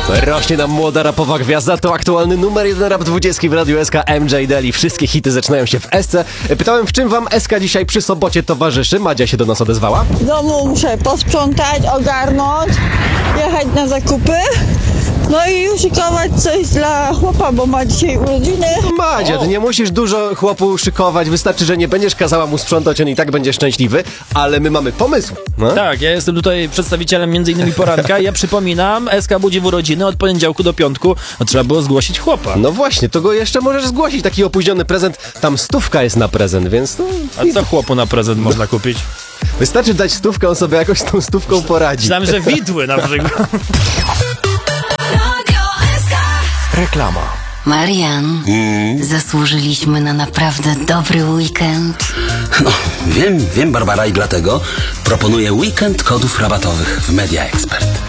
Rośnie nam młoda rapowa gwiazda, to aktualny numer 1 rap 20 w Radiu SK MJ Daily. Wszystkie hity zaczynają się w SC. Pytałem, w czym wam SK dzisiaj przy sobocie towarzyszy? Madzia się do nas odezwała. W domu muszę posprzątać, ogarnąć, jechać na zakupy. No i szykować coś dla chłopa, bo ma dzisiaj urodziny. Madzia, ty nie musisz dużo chłopu szykować, wystarczy, że nie będziesz kazała mu sprzątać, on i tak będzie szczęśliwy, ale my mamy pomysł. No? Tak, ja jestem tutaj przedstawicielem m.in. poranka. Ja przypominam, SK budzi w urodziny od poniedziałku do piątku. No, trzeba było zgłosić chłopa. No właśnie, to go jeszcze możesz zgłosić, taki opóźniony prezent, tam 100 jest na prezent, więc no... A co chłopu na prezent można kupić? Wystarczy dać 100, on sobie jakoś z tą 100 poradzi. Myślałem, że widły na przykład. Reklama. Marian, zasłużyliśmy na naprawdę dobry weekend. No, wiem, Barbara, i dlatego proponuję weekend kodów rabatowych w Media Expert.